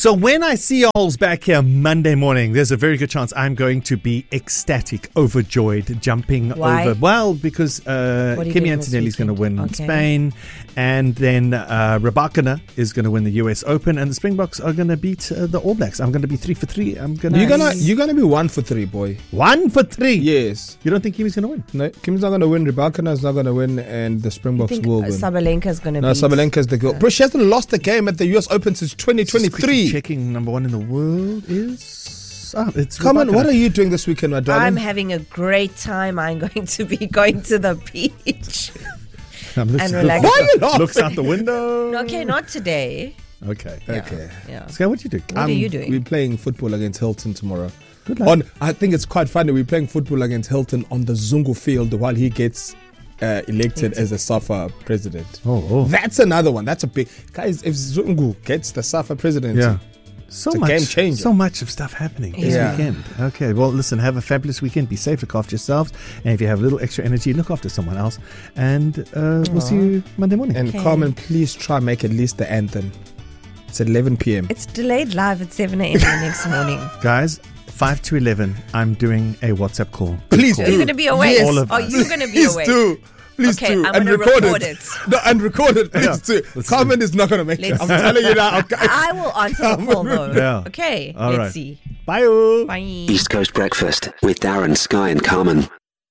So when I see y'all's back here Monday morning, there's a very good chance I'm going to be ecstatic, overjoyed, jumping over. Well, because Kimi Antonelli is going to win Spain, and then Rabakana is going to win the US Open, and the Springboks are going to beat the All Blacks. I'm going to be 3 for 3. You're gonna be 1 for 3, boy. 1 for 3. Yes. You don't think Kimi's going to win? No, Kimi's not going to win. Rabakana is not going to win, and the Springboks will win. Sabalenka's going to beat. No, Sabalenka's the girl. Bro, she hasn't lost a game at the US Open since 2023. Checking number 1 in the world is... it's Come on, what are you doing this weekend, my darling? I'm having a great time. I'm going to be going to the beach and relaxing. Why are you laughing? Looks out the window. Okay, not today. Okay. Yeah. Sky, what do you do? What are you doing? We're playing football against Hilton tomorrow. Good luck. I think it's quite funny. We're playing football against Hilton on the Zungu field while he gets elected as the SAFA president. Oh. That's another one. That's a big... Guys, if Zungu gets the SAFA presidency, it's a game changer. So much of stuff happening this weekend. Okay, well, listen, have a fabulous weekend. Be safe, look after yourselves. And if you have a little extra energy, look after someone else. And we'll see you Monday morning. And Carmen, please try make at least the anthem. It's 11 p.m. It's delayed live at 7 a.m. the next morning. Guys, 5 to 11, I'm doing a WhatsApp call. Please Are you going to be awake? All of Are us. you going to be awake? Please do. I'm and going to record it. No, and record it. Please do. Carmen is not going to make it. I'm telling you now. I will answer the call though. Yeah. Okay, All let's right. see. Bye. Bye. East Coast Breakfast with Darren, Sky and Carmen.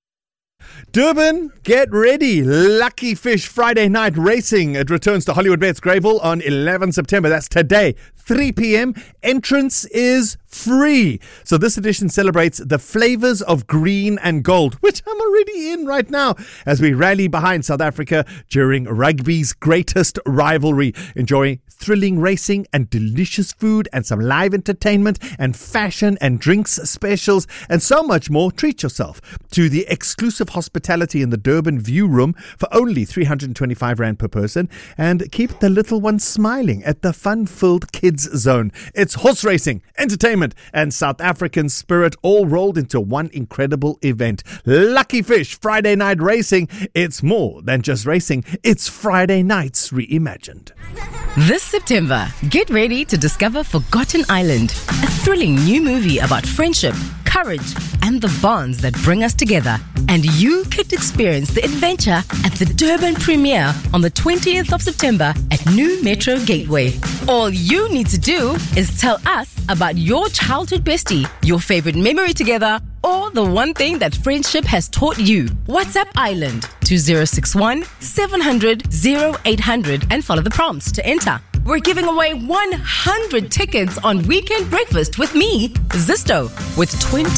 Durban, get ready. Lucky Fish Friday night racing. It returns to Hollywood Bets Greyville on 11 September. That's today, 3 p.m. Entrance is free. So this edition celebrates the flavors of green and gold, which I'm already in right now, as we rally behind South Africa during rugby's greatest rivalry. Enjoy thrilling racing and delicious food and some live entertainment and fashion and drinks specials and so much more. Treat yourself to the exclusive hospitality in the Durban View Room for only 325 Rand per person, and keep the little ones smiling at the fun-filled kids zone. It's horse racing, entertainment and South African spirit all rolled into one incredible event. Lucky Fish Friday night racing. It's more than just racing. It's Friday nights reimagined. This September, get ready to discover Forgotten Island, a thrilling new movie about friendship, courage, and the bonds that bring us together. And you could experience the adventure at the Durban premiere on the 20th of September at New Metro Gateway. All you need to do is tell us about your childhood bestie, your favorite memory together, or the one thing that friendship has taught you. WhatsApp Island to 061 700 0800 and follow the prompts to enter. We're giving away 100 tickets on Weekend Breakfast with me, Zisto, with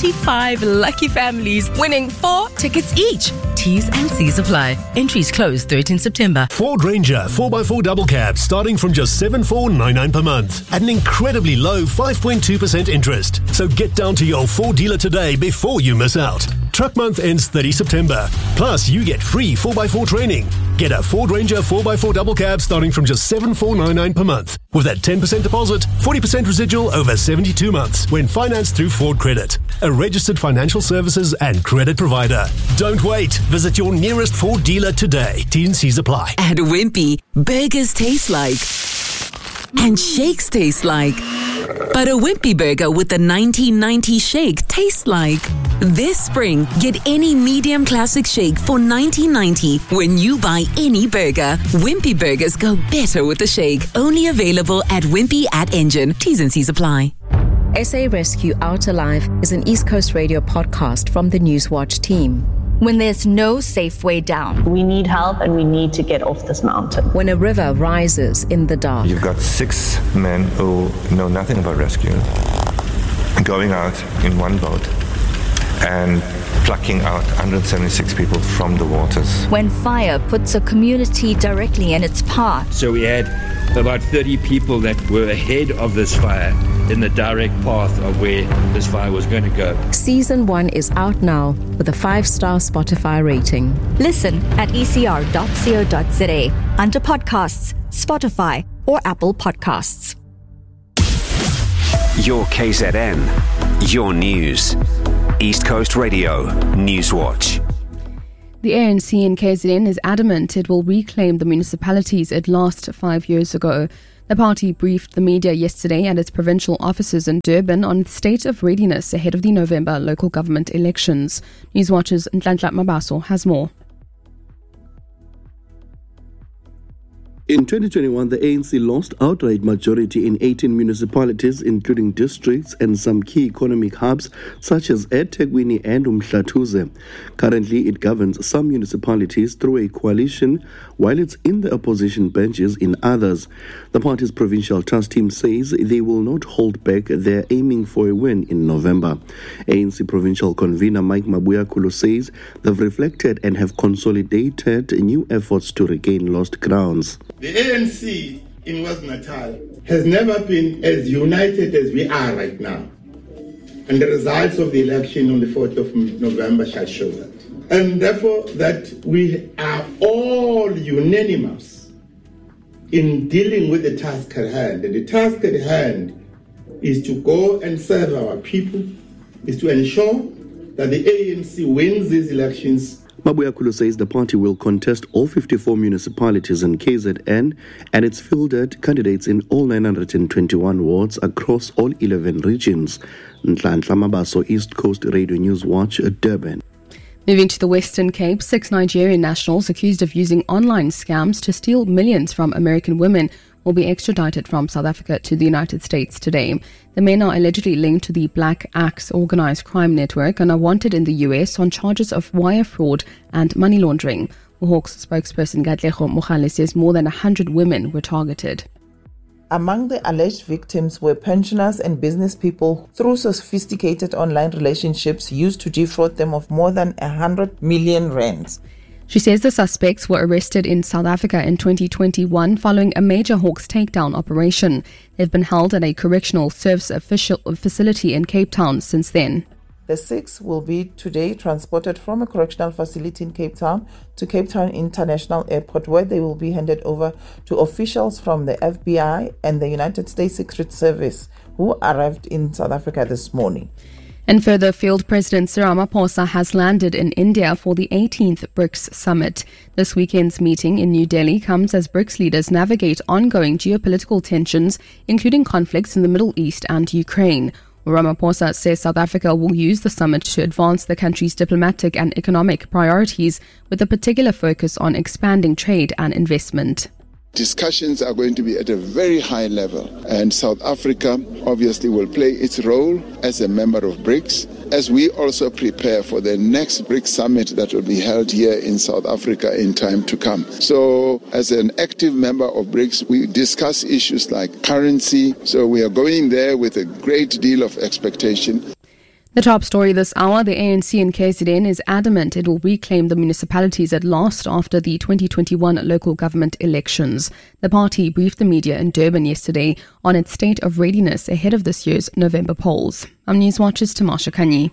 25 lucky families winning 4 tickets each. T's and C's apply. Entries close 13 September. Ford Ranger 4x4 double cab starting from just $7,499 per month at an incredibly low 5.2% interest. So get down to your Ford dealer today before you miss out. Truck month ends 30 September. Plus, you get free 4x4 training. Get a Ford Ranger 4x4 double cab starting from just $7,499 per month. With that 10% deposit, 40% residual over 72 months when financed through Ford Credit, a registered financial services and credit provider. Don't wait. Visit your nearest Ford dealer today. T&Cs apply. At Wimpy, burgers taste like and shakes taste like. But a Wimpy burger with the 1990 shake tastes like. This spring, get any medium classic shake for $19.90 when you buy any burger. Wimpy burgers go better with the shake. Only available at Wimpy at Engine. T's and C's apply. SA Rescue Out Alive is an East Coast Radio podcast from the Newswatch team. When there's no safe way down. We need help and we need to get off this mountain. When a river rises in the dark. You've got 6 men who know nothing about rescue going out in one boat and plucking out 176 people from the waters. When fire puts a community directly in its path. So we had about 30 people that were ahead of this fire in the direct path of where this fire was going to go. Season 1 is out now with a 5-star Spotify rating. Listen at ecr.co.za under podcasts, Spotify or Apple Podcasts. Your KZN, your news. East Coast Radio, Newswatch. The ANC in KZN is adamant it will reclaim the municipalities it lost 5 years ago. The party briefed the media yesterday at its provincial offices in Durban on the state of readiness ahead of the November local government elections. Newswatch's Nhlanhla Mabaso has more. In 2021, the ANC lost outright majority in 18 municipalities, including districts and some key economic hubs such as eThekwini and uMhlathuze. Currently, it governs some municipalities through a coalition, while it's in the opposition benches in others. The party's provincial trust team says they will not hold back. They're aiming for a win in November. ANC provincial convener Mike Mabuyakhulu says they've reflected and have consolidated new efforts to regain lost grounds. The ANC in KwaZulu-Natal has never been as united as we are right now. And the results of the election on the 4th of November shall show that. And therefore that we are all unanimous in dealing with the task at hand. And the task at hand is to go and serve our people, is to ensure that the ANC wins these elections. Mabuyakhulu says the party will contest all 54 municipalities in KZN, and it's fielded candidates in all 921 wards across all 11 regions. Nhlanhla Mabaso, East Coast Radio News Watch, Durban. Moving to the Western Cape, 6 Nigerian nationals accused of using online scams to steal millions from American women will be extradited from South Africa to the United States today. The men are allegedly linked to the Black Axe organized crime network and are wanted in the US on charges of wire fraud and money laundering. The Hawks spokesperson Katlego Mogale says more than 100 women were targeted. Among the alleged victims were pensioners and business people through sophisticated online relationships used to defraud them of more than 100 million rands. She says the suspects were arrested in South Africa in 2021 following a major Hawks takedown operation. They've been held at a correctional service facility in Cape Town since then. The 6 will be today transported from a correctional facility in Cape Town to Cape Town International Airport, where they will be handed over to officials from the FBI and the United States Secret Service, who arrived in South Africa this morning. And further afield, President Cyril Ramaphosa has landed in India for the 18th BRICS Summit. This weekend's meeting in New Delhi comes as BRICS leaders navigate ongoing geopolitical tensions, including conflicts in the Middle East and Ukraine. Ramaphosa says South Africa will use the summit to advance the country's diplomatic and economic priorities, with a particular focus on expanding trade and investment. Discussions are going to be at a very high level, and South Africa obviously will play its role as a member of BRICS, as we also prepare for the next BRICS summit that will be held here in South Africa in time to come. So as an active member of BRICS, we discuss issues like currency, so we are going there with a great deal of expectation. The top story this hour, the ANC in KZN is adamant it will reclaim the municipalities it lost after the 2021 local government elections. The party briefed the media in Durban yesterday on its state of readiness ahead of this year's November polls. I'm Newswatch's Tamasha Kanyi.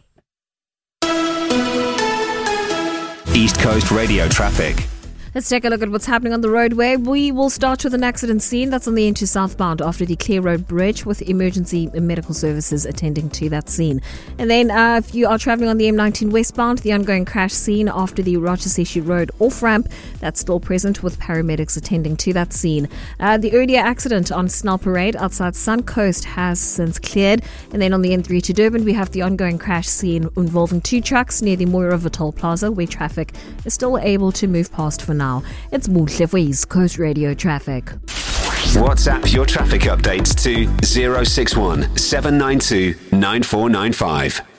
East Coast Radio traffic. Let's take a look at what's happening on the roadway. We will start with an accident scene that's on the N2 southbound after the Clear Road Bridge, with emergency medical services attending to that scene. And then if you are travelling on the M19 westbound, the ongoing crash scene after the Rochester Road off-ramp, that's still present, with paramedics attending to that scene. The earlier accident on Snell Parade outside Suncoast has since cleared. And then on the N3 to Durban, we have the ongoing crash scene involving 2 trucks near the Moira Toll Plaza, where traffic is still able to move past for now. It's Muhle for East Coast Radio Traffic. WhatsApp your traffic updates to 061 792 9495.